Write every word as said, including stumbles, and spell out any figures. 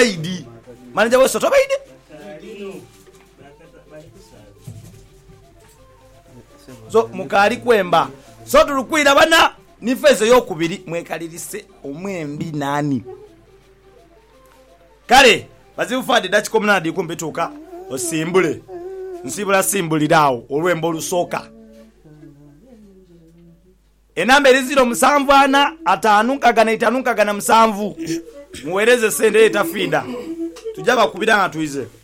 Obeidi manager we Soto Obeidi so mukali kwemba so tulukwira bana nifezo yokubiri mwekalirise omwembi nani kale bazifade dachi komunadi kumbetuka osimbule nsibula simbulirawo olwembo lusoka enamba eriziro musanvu ana atanuka gana itanuka gana musanvu muwereze sende etafinda tujaba kubira nga tuize